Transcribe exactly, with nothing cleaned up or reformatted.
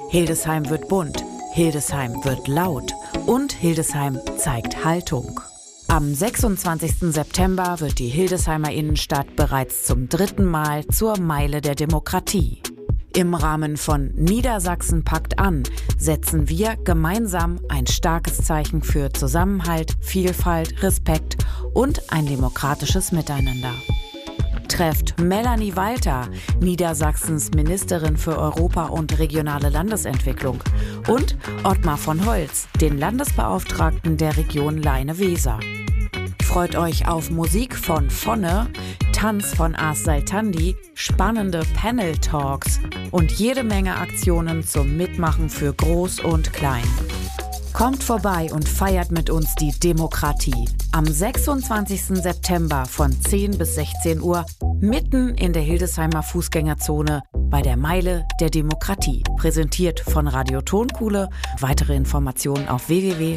Hildesheim wird bunt, Hildesheim wird laut und Hildesheim zeigt Haltung. Am sechsundzwanzigsten September wird die Hildesheimer Innenstadt bereits zum dritten Mal zur Meile der Demokratie. Im Rahmen von Niedersachsen packt an setzen wir gemeinsam ein starkes Zeichen für Zusammenhalt, Vielfalt, Respekt und ein demokratisches Miteinander. Trefft Melanie Walter, Niedersachsens Ministerin für Europa und regionale Landesentwicklung, und Ottmar von Holz, den Landesbeauftragten der Region Leine-Weser. Freut euch auf Musik von Fonne, Tanz von Ars Saltandi, spannende Panel-Talks und jede Menge Aktionen zum Mitmachen für Groß und Klein. Kommt vorbei und feiert mit uns die Demokratie. Am sechsundzwanzigsten September von zehn bis sechzehn Uhr mitten in der Hildesheimer Fußgängerzone bei der Meile der Demokratie. Präsentiert von Radio Tonkuhle. Weitere Informationen auf w w w